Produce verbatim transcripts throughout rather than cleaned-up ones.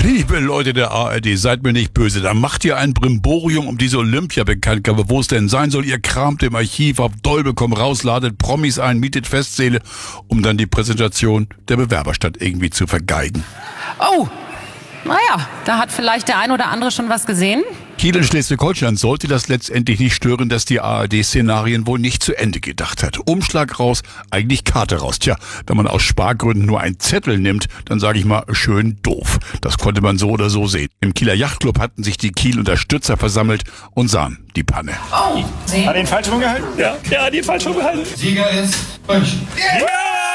Liebe Leute der A R D, seid mir nicht böse. Da macht ihr ein Brimborium um diese Olympia-Bekanntgabe, wo es denn sein soll. Ihr kramt im Archiv auf Dolbe, kommt raus, ladet Promis ein, mietet Festsäle, um dann die Präsentation der Bewerberstadt irgendwie zu vergeigen. Oh, naja, da hat vielleicht der ein oder andere schon was gesehen. Kiel in Schleswig-Holstein sollte das letztendlich nicht stören, dass die A R D-Szenarien wohl nicht zu Ende gedacht hat. Umschlag raus, eigentlich Karte raus. Tja, wenn man aus Spargründen nur einen Zettel nimmt, dann sage ich mal, schön doof. Das konnte man so oder so sehen. Im Kieler Yachtclub hatten sich die Kiel-Unterstützer versammelt und sahen die Panne. Oh, Sie hat den Fallschirm gehalten? Ja, der hat den Fallschirm gehalten. Sieger ist München. Ja!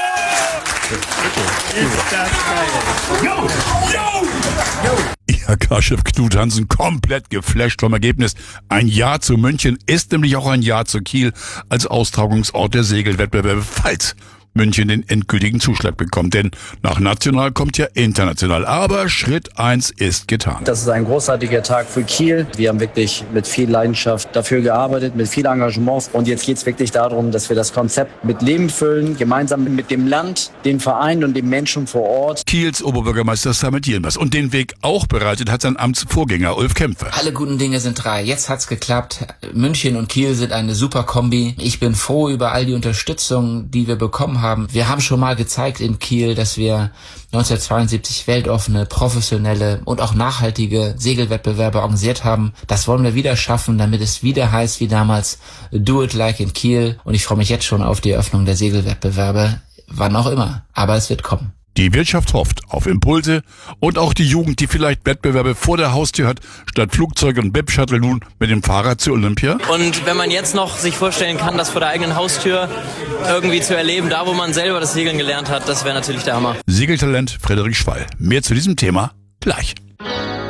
Ist das geil. Yo! Yo! Yo! I H K-Chef Knut Hansen komplett geflasht vom Ergebnis. Ein Ja zu München ist nämlich auch ein Ja zu Kiel als Austragungsort der Segelwettbewerbe, falls München den endgültigen Zuschlag bekommt. Denn nach national kommt ja international. Aber Schritt eins ist getan. Das ist ein großartiger Tag für Kiel. Wir haben wirklich mit viel Leidenschaft dafür gearbeitet, mit viel Engagement. Und jetzt geht es wirklich darum, dass wir das Konzept mit Leben füllen, gemeinsam mit dem Land, den Verein und den Menschen vor Ort. Kiels Oberbürgermeister Samet Yilmaz. Und den Weg auch bereitet hat sein Amtsvorgänger Ulf Kämpfer. Alle guten Dinge sind drei. Jetzt hat's geklappt. München und Kiel sind eine super Kombi. Ich bin froh über all die Unterstützung, die wir bekommen haben. Wir haben schon mal gezeigt in Kiel, dass wir neunzehnhundertzweiundsiebzig weltoffene, professionelle und auch nachhaltige Segelwettbewerbe organisiert haben. Das wollen wir wieder schaffen, damit es wieder heißt wie damals Do it like in Kiel. Und ich freue mich jetzt schon auf die Eröffnung der Segelwettbewerbe, wann auch immer. Aber es wird kommen. Die Wirtschaft hofft auf Impulse und auch die Jugend, die vielleicht Wettbewerbe vor der Haustür hat, statt Flugzeug und Webshuttle nun mit dem Fahrrad zur Olympia. Und wenn man jetzt noch sich vorstellen kann, das vor der eigenen Haustür irgendwie zu erleben, da wo man selber das Segeln gelernt hat, das wäre natürlich der Hammer. Segeltalent Frederik Schwall. Mehr zu diesem Thema gleich.